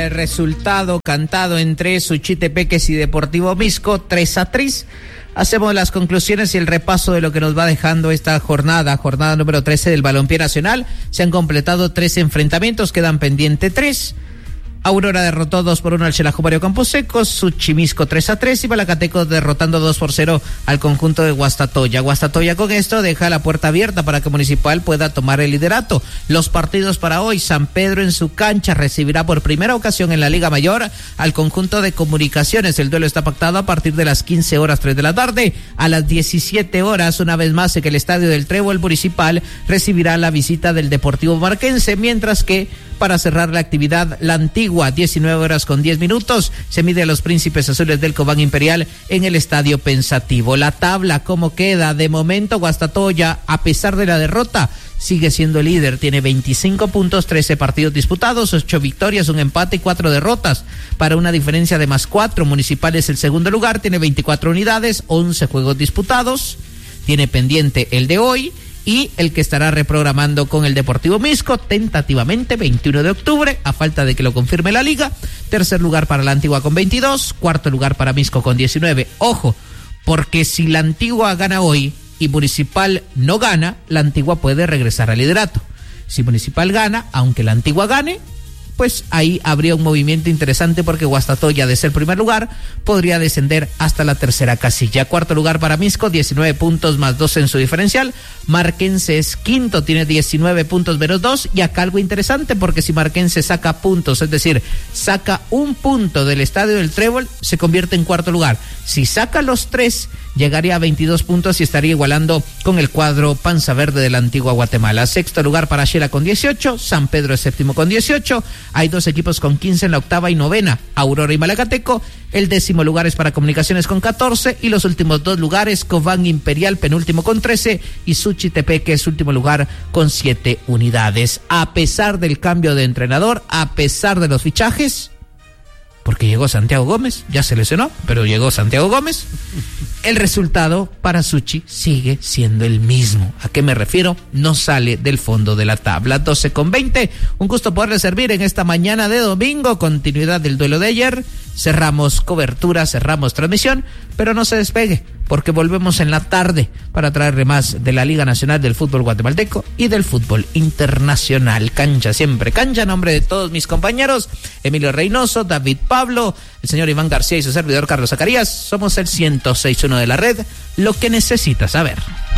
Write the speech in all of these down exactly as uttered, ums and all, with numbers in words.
El resultado cantado entre Suchitepeques y Deportivo Misco, tres a tres. Hacemos las conclusiones y el repaso de lo que nos va dejando esta jornada, jornada número trece del Balompié Nacional. Se han completado tres enfrentamientos, quedan pendiente tres. Aurora derrotó dos por uno al Xelajú Mario Camposeco, Suchimisco tres a tres y Malacateco derrotando dos por cero al conjunto de Guastatoya. Guastatoya con esto deja la puerta abierta para que Municipal pueda tomar el liderato. Los partidos para hoy: San Pedro en su cancha recibirá por primera ocasión en la Liga Mayor al conjunto de Comunicaciones. El duelo está pactado a partir de las quince horas tres de la tarde. A las diecisiete horas, una vez más en el estadio del Trébol, Municipal recibirá la visita del Deportivo Marquense, mientras que para cerrar la actividad, la Antigua, diecinueve horas con diez minutos, se mide a los Príncipes Azules del Cobán Imperial en el Estadio Pensativo. La tabla, ¿cómo queda? De momento, Guastatoya, a pesar de la derrota, sigue siendo líder, tiene veinticinco puntos, trece partidos disputados, ocho victorias, un empate y cuatro derrotas, para una diferencia de más cuatro. Municipal es el segundo lugar, tiene veinticuatro unidades, once juegos disputados, tiene pendiente el de hoy, y el que estará reprogramando con el Deportivo Misco tentativamente veintiuno de octubre, a falta de que lo confirme la liga. Tercer lugar para la Antigua con veintidós, cuarto lugar para Misco con diecinueve. Ojo, porque si la Antigua gana hoy y Municipal no gana, la Antigua puede regresar al liderato. Si Municipal gana, aunque la Antigua gane, pues ahí habría un movimiento interesante, porque Guastatoya, de ser primer lugar, podría descender hasta la tercera casilla. Cuarto lugar para Misco, diecinueve puntos más dos en su diferencial. Marquense es quinto, tiene diecinueve puntos menos dos. Y acá algo interesante, porque si Marquense saca puntos, es decir, saca un punto del estadio del Trébol, se convierte en cuarto lugar. Si saca los tres, llegaría a veintidós puntos y estaría igualando con el cuadro Panza Verde de la Antigua Guatemala. Sexto lugar para Xela con dieciocho, San Pedro es séptimo con dieciocho. Hay dos equipos con quince en la octava y novena, Aurora y Malacateco. El décimo lugar es para Comunicaciones con catorce, y los últimos dos lugares, Cobán Imperial penúltimo con trece y Suchitepeque es último lugar con siete unidades. A pesar del cambio de entrenador, a pesar de los fichajes, porque llegó Santiago Gómez, ya se lesionó, pero llegó Santiago Gómez, el resultado para Suchi sigue siendo el mismo. ¿A qué me refiero? No sale del fondo de la tabla. doce con veinte, un gusto poderle servir en esta mañana de domingo, continuidad del duelo de ayer. Cerramos cobertura, cerramos transmisión, pero no se despegue, porque volvemos en la tarde para traerle más de la Liga Nacional del Fútbol Guatemalteco y del fútbol internacional. Cancha siempre cancha. A nombre de todos mis compañeros, Emilio Reynoso, David Pablo, el señor Iván García y su servidor Carlos Zacarías, somos el ciento seis punto uno de la red, lo que necesitas saber.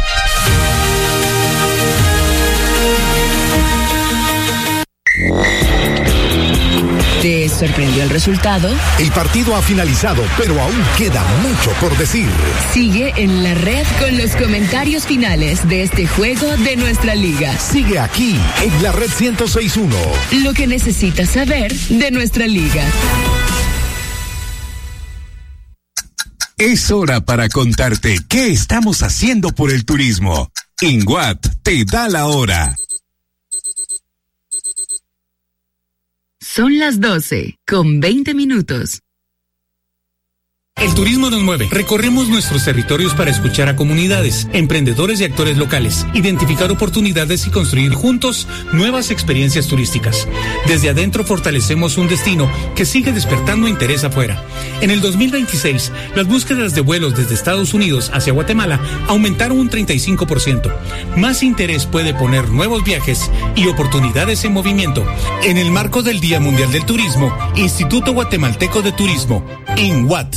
¿Te sorprendió el resultado? El partido ha finalizado, pero aún queda mucho por decir. Sigue en la red con los comentarios finales de este juego de nuestra liga. Sigue aquí, en la red ciento seis punto uno. Lo que necesitas saber de nuestra liga. Es hora para contarte qué estamos haciendo por el turismo. INGUAT te da la hora. Son las doce con veinte minutos. El turismo nos mueve. Recorremos nuestros territorios para escuchar a comunidades, emprendedores y actores locales, identificar oportunidades y construir juntos nuevas experiencias turísticas. Desde adentro fortalecemos un destino que sigue despertando interés afuera. En el dos mil veintiséis, las búsquedas de vuelos desde Estados Unidos hacia Guatemala aumentaron un treinta y cinco por ciento. Más interés puede poner nuevos viajes y oportunidades en movimiento. En el marco del Día Mundial del Turismo, Instituto Guatemalteco de Turismo, INGUAT.